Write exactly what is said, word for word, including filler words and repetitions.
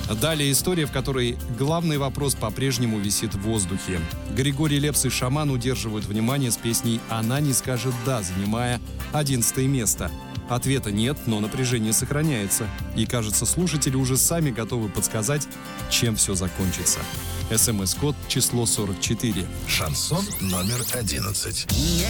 Далее история, в которой главный вопрос по-прежнему висит в воздухе. Григорий Лепс и «Шаман» удерживают внимание с песней «Она не скажет «да», занимая одиннадцатое место. Ответа нет, но напряжение сохраняется. И, кажется, слушатели уже сами готовы подсказать, чем все закончится. СМС-код число сорок четыре. Шансон номер одиннадцать.